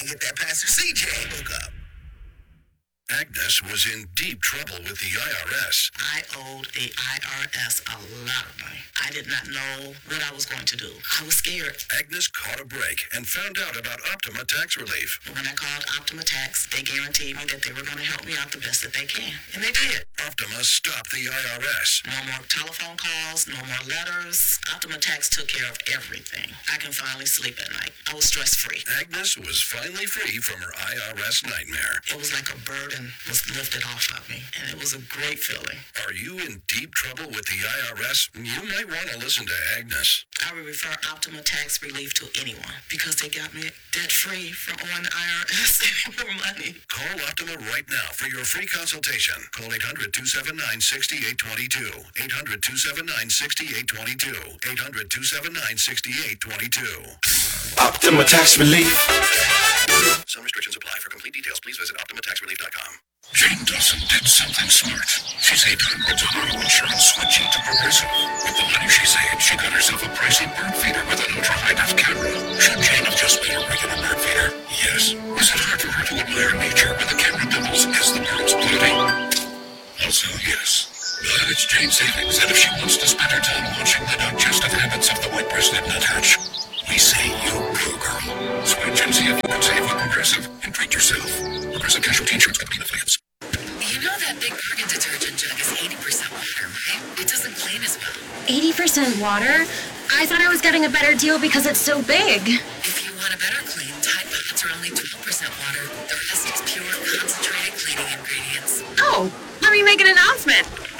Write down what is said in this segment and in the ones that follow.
and get that Pastor CJ hook up. Agnes was in deep trouble with the IRS. I owed the IRS a lot of money. I did not know what I was going to do. I was scared. Agnes caught a break and found out about Optima Tax Relief. When I called Optima Tax, they guaranteed me that they were going to help me out the best that they can. And they did. Optima stopped the IRS. No more telephone calls, no more letters. Optima Tax took care of everything. I can finally sleep at night. I was stress-free. Agnes was finally free from her IRS nightmare. It was like a burden was lifted off of me, and it was a great feeling. Are you in deep trouble with the IRS? You might want to listen to Agnes. I would refer Optima Tax Relief to anyone because they got me debt-free from owing the IRS any more money. Call Optima right now for your free consultation. Call 800-279-6822. 800-279-6822. 800-279-6822. Optima Tax Relief. Some restrictions apply. For complete details, please visit OptimaTaxRelief.com. Jane Dawson did something smart. She saved hundreds on auto insurance switching to Progressive. With the money she saved, she got herself a pricey bird feeder with an ultra-high-def camera. Should Jane have just made a regular bird feeder? Yes. Was it hard for her to admire nature when the camera doubles as the bird's beauty? Also, yes. But it's Jane savings, and if she wants to spend her time watching the digestive habits of the white-breasted nuthatch, we say you go, girl. Switch and see if you can save with Progressive and treat yourself. Progressive Casualty Insurance Company affiliates. You know that big Bergen detergent jug is 80% water, right? It doesn't clean as well. 80% water? I thought I was getting a better deal because it's so big. If you want a better clean, Tide Pods are only 12% water. The rest is pure, concentrated cleaning ingredients. Oh, let me make an announcement.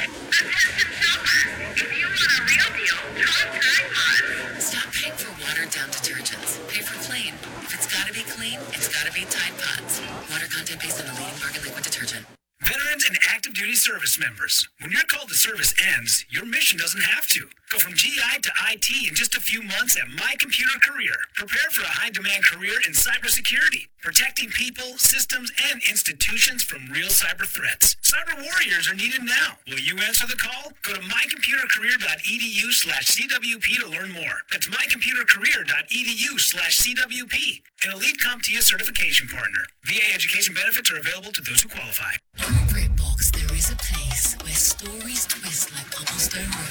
If you want a real deal, try Tide Pods. Stop paying for watered-down detergents. Pay for clean. If it's gotta be clean, it's gotta be Tide Pods. Water content based on the leading Bergen liquid detergent. Veterans and active duty service members, when your call to service ends, your mission doesn't have to. Go from GI to IT in just a few months at My Computer Career. Prepare for a high-demand career in cybersecurity, protecting people, systems, and institutions from real cyber threats. Cyber warriors are needed now. Will you answer the call? Go to mycomputercareer.edu/CWP to learn more. That's mycomputercareer.edu/CWP. An elite CompTIA certification partner. VA education benefits are available to those who qualify. Over at Box, there is a place where stories twist like cobblestone